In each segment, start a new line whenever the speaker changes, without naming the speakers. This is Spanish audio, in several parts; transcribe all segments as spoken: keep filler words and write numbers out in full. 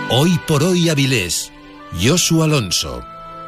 Hoy por hoy Avilés, Josu Alonso.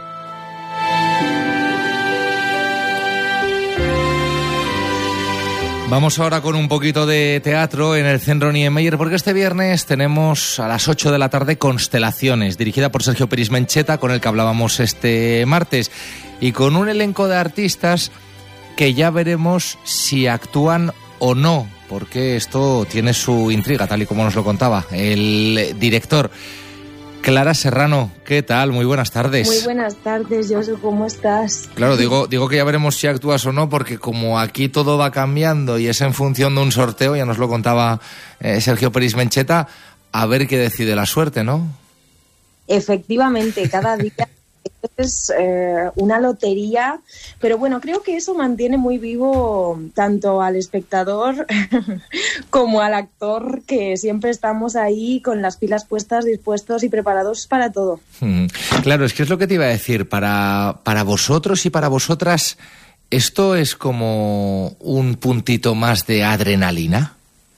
Vamos ahora con un poquito de teatro en el Centro Niemeyer, porque este viernes tenemos a las ocho de la tarde Constelaciones, dirigida por Sergio Peris Mencheta, con el que hablábamos este martes, y con un elenco de artistas que ya veremos si actúan o no, porque esto tiene su intriga, tal y como nos lo contaba el director. Clara Serrano, ¿qué tal? Muy buenas tardes.
Muy buenas tardes, Josu, ¿cómo estás?
Claro, digo, digo que ya veremos si actúas o no, porque como aquí todo va cambiando y es en función de un sorteo, ya nos lo contaba eh, Sergio Peris Mencheta, a ver qué decide la suerte, ¿no?
Efectivamente, cada día es eh, una lotería, pero bueno, creo que eso mantiene muy vivo tanto al espectador como al actor, que siempre estamos ahí con las pilas puestas, dispuestos y preparados para todo.
Hmm. Claro, es que es lo que te iba a decir, para, para vosotros y para vosotras, ¿esto es como un puntito más de adrenalina?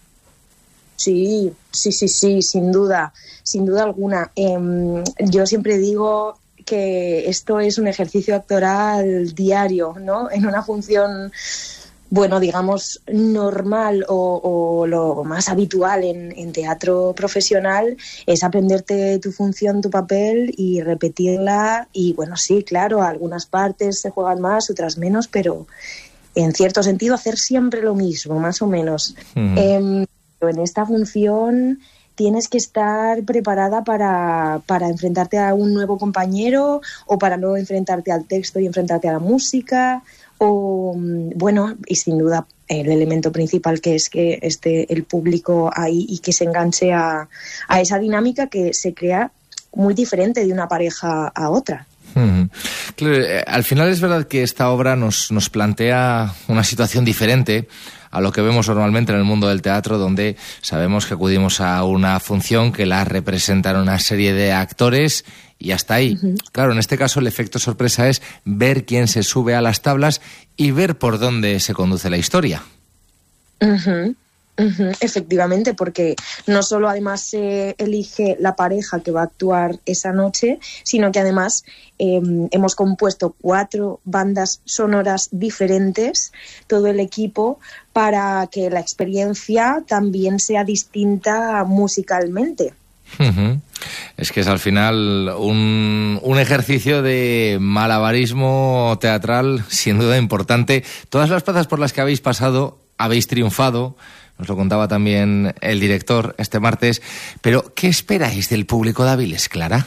Sí, sí, sí, sí, sin duda, sin duda alguna. Eh, yo siempre digo que esto es un ejercicio actoral diario, ¿no? En una función, bueno, digamos, normal o, o lo más habitual en, en teatro profesional es aprenderte tu función, tu papel y repetirla. Y bueno, sí, claro, algunas partes se juegan más, otras menos, pero en cierto sentido hacer siempre lo mismo, más o menos. Mm. Eh, en esta función tienes que estar preparada para, para enfrentarte a un nuevo compañero, o para no enfrentarte al texto y enfrentarte a la música, o bueno, y sin duda el elemento principal, que es que esté el público ahí y que se enganche a, a esa dinámica que se crea muy diferente de una pareja a otra.
Mm. Claro, al final es verdad que esta obra nos, nos plantea una situación diferente a lo que vemos normalmente en el mundo del teatro, donde sabemos que acudimos a una función que la representan una serie de actores y hasta ahí. Uh-huh. Claro, en este caso el efecto sorpresa es ver quién se sube a las tablas y ver por dónde se conduce la historia.
Uh-huh. Uh-huh, efectivamente, porque no solo además se elige la pareja que va a actuar esa noche, sino que además eh, hemos compuesto cuatro bandas sonoras diferentes, todo el equipo, para que la experiencia también sea distinta musicalmente.
Uh-huh. Es que es al final un, un ejercicio de malabarismo teatral sin duda importante. Todas las plazas por las que habéis pasado habéis triunfado. Nos lo contaba también el director este martes. Pero, ¿qué esperáis del público de Avilés, Clara?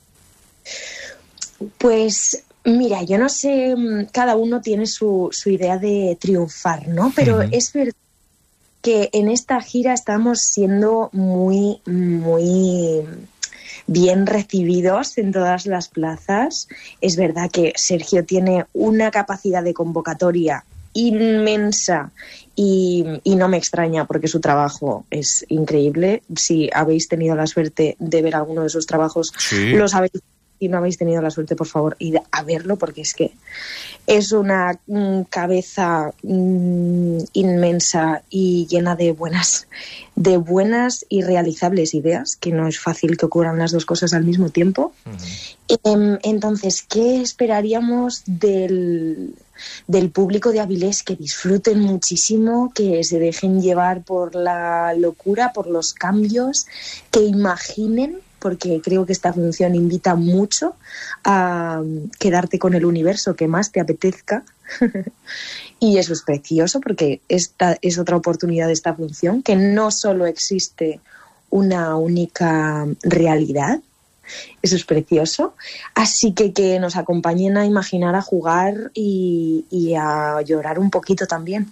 Pues, mira, yo no sé, cada uno tiene su, su idea de triunfar, ¿no? Pero uh-huh. es verdad que en esta gira estamos siendo muy, muy bien recibidos en todas las plazas. Es verdad que Sergio tiene una capacidad de convocatoria inmensa y, y no me extraña, porque su trabajo es increíble. Si habéis tenido la suerte de ver alguno de sus trabajos, sí, lo sabéis. Si no habéis tenido la suerte, por favor, id a verlo, porque es que es una mm, cabeza mm, inmensa y llena de buenas, de buenas y realizables ideas, que no es fácil que ocurran las dos cosas al mismo tiempo. Uh-huh. Eh, entonces, ¿qué esperaríamos del, del público de Avilés? Que disfruten muchísimo, que se dejen llevar por la locura, por los cambios, que imaginen, porque creo que esta función invita mucho a quedarte con el universo que más te apetezca. Y eso es precioso, porque esta es otra oportunidad de esta función, que no solo existe una única realidad. Eso es precioso. Así que que nos acompañen a imaginar, a jugar y, y a llorar un poquito también.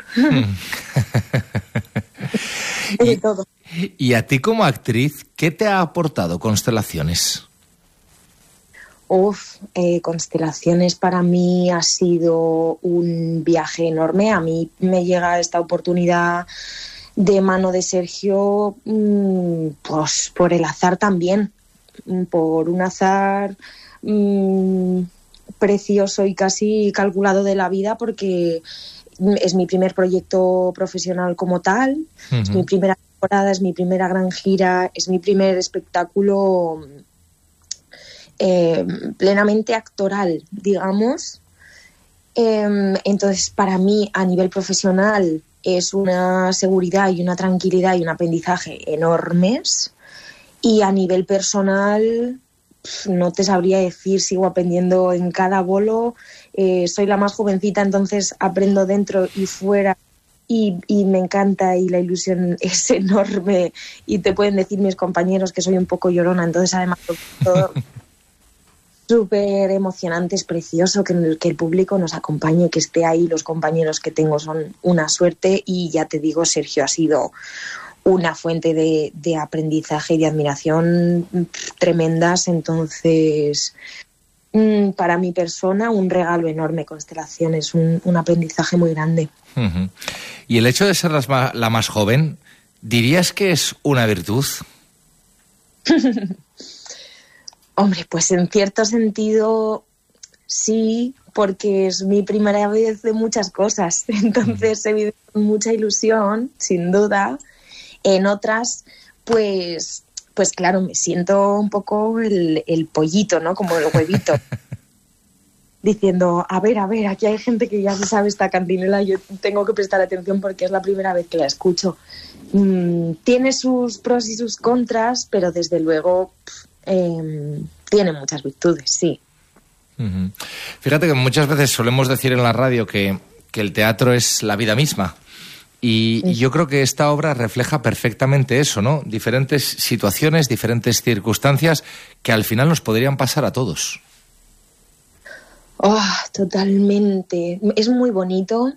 y, de todo. Y a ti como actriz, ¿qué te ha aportado Constelaciones?
Uf, eh, Constelaciones para mí ha sido un viaje enorme. A mí me llega esta oportunidad de mano de Sergio, mmm, pues por el azar también, por un azar mmm, precioso y casi calculado de la vida, porque es mi primer proyecto profesional como tal, uh-huh. es mi primera temporada, es mi primera gran gira, es mi primer espectáculo eh, plenamente actoral, digamos. Eh, entonces, para mí, a nivel profesional, es una seguridad y una tranquilidad y un aprendizaje enormes. Y a nivel personal, no te sabría decir, sigo aprendiendo en cada bolo. Eh, soy la más jovencita, entonces aprendo dentro y fuera. Y, y me encanta y la ilusión es enorme. Y te pueden decir mis compañeros que soy un poco llorona, entonces además todo súper emocionante, es precioso que el, que el público nos acompañe, que esté ahí. Los compañeros que tengo son una suerte y ya te digo, Sergio ha sido una fuente de, de aprendizaje y de admiración tremendas. Entonces, mmm, para mi persona, un regalo enorme, Constelaciones, un, un aprendizaje muy grande.
Uh-huh. Y el hecho de ser la, la más joven, ¿dirías que es una virtud?
Hombre, pues en cierto sentido sí, porque es mi primera vez de muchas cosas. Entonces he vivido con mucha ilusión, sin duda. En otras, pues, pues claro, me siento un poco el, el pollito, ¿no? Como el huevito. Diciendo, a ver, a ver, aquí hay gente que ya se sabe esta cantinela, yo tengo que prestar atención porque es la primera vez que la escucho. Mm, tiene sus pros y sus contras, pero desde luego eh, tiene muchas virtudes, sí.
Uh-huh. Fíjate que muchas veces solemos decir en la radio que, que el teatro es la vida misma. Y, y yo creo que esta obra refleja perfectamente eso, ¿no? Diferentes situaciones, diferentes circunstancias que al final nos podrían pasar a todos.
Oh, totalmente. Es muy bonito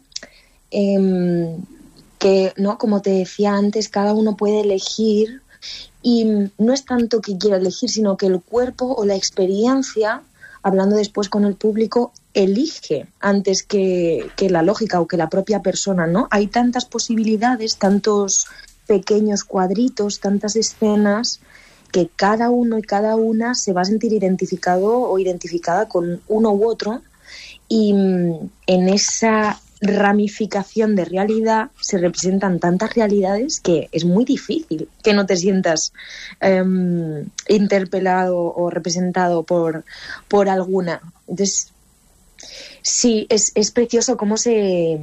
eh, que, ¿no? Como te decía antes, cada uno puede elegir y no es tanto que quiera elegir, sino que el cuerpo o la experiencia, hablando después con el público, elige antes que, que la lógica o que la propia persona, ¿no? Hay tantas posibilidades, tantos pequeños cuadritos, tantas escenas, que cada uno y cada una se va a sentir identificado o identificada con uno u otro, y en esa ramificación de realidad se representan tantas realidades que es muy difícil que no te sientas eh, interpelado o representado por, por alguna. Entonces, sí, es, es precioso cómo se...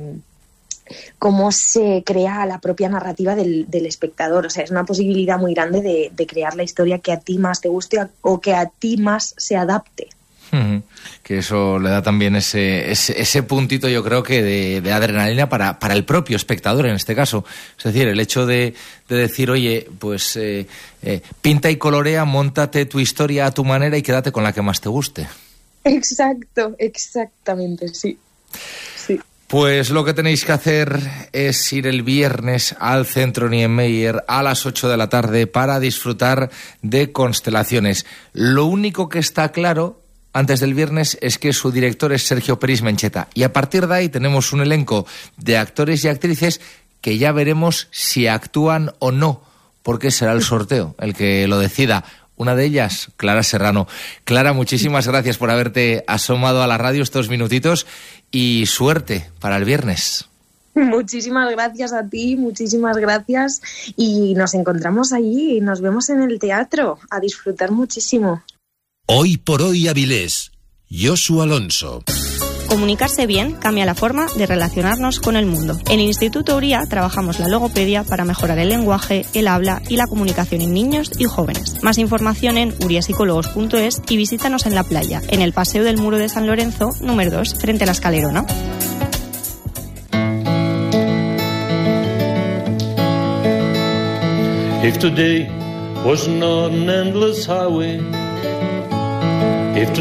cómo se crea la propia narrativa del, del espectador. O sea, es una posibilidad muy grande de, de crear la historia que a ti más te guste o que a ti más se adapte.
Uh-huh. Que eso le da también ese, ese, ese puntito, yo creo que de, de adrenalina para, para el propio espectador en este caso. Es decir, el hecho de, de decir, oye, pues eh, eh, pinta y colorea, móntate tu historia a tu manera y quédate con la que más te guste.
Exacto, exactamente, sí. Sí.
Pues lo que tenéis que hacer es ir el viernes al Centro Niemeyer a las ocho de la tarde para disfrutar de Constelaciones. Lo único que está claro antes del viernes es que su director es Sergio Peris Mencheta. Y a partir de ahí tenemos un elenco de actores y actrices que ya veremos si actúan o no, porque será el sorteo el que lo decida. Una de ellas, Clara Serrano. Clara, muchísimas gracias por haberte asomado a la radio estos minutitos y suerte para el viernes.
Muchísimas gracias a ti, muchísimas gracias. Y nos encontramos allí y nos vemos en el teatro. A disfrutar muchísimo.
Hoy por hoy Avilés, Josu Alonso.
Comunicarse bien cambia la forma de relacionarnos con el mundo. En el Instituto Uría trabajamos la logopedia para mejorar el lenguaje, el habla y la comunicación en niños y jóvenes. Más información en uriapsicólogos punto es y visítanos en la playa, en el Paseo del Muro de San Lorenzo, número dos, frente a la Escalerona. If today was not an endless highway, if